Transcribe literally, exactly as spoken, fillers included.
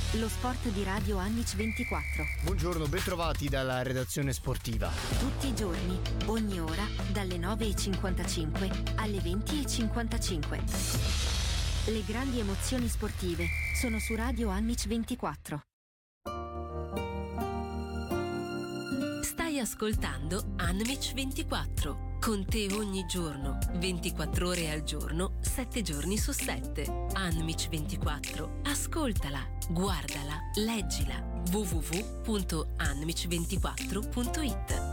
lo sport di Radio Annic ventiquattro. Buongiorno, bentrovati dalla redazione sportiva. Tutti i giorni, ogni ora, dalle nove e cinquantacinque alle venti e cinquantacinque. Le grandi emozioni sportive sono su Radio Annic ventiquattro. Stai ascoltando Annic ventiquattro. Con te ogni giorno, ventiquattro ore al giorno, sette giorni su sette. Annic ventiquattro. Ascoltala, guardala, leggila. w w w punto annic ventiquattro punto it.